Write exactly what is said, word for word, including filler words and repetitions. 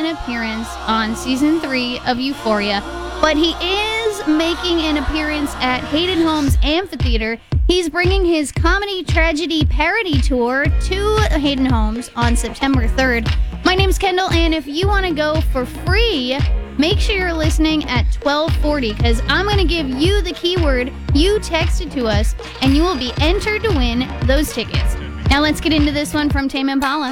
appearance on season three of Euphoria, but he is making an appearance at Hayden Homes Amphitheater. He's bringing his comedy tragedy parody tour to Hayden Homes on September third. My name's Kendall, and if you want to go for free, make sure you're listening at twelve forty, because I'm going to give you the keyword. You text it to us, and you will be entered to win those tickets. Now let's get into this one from Tame Impala.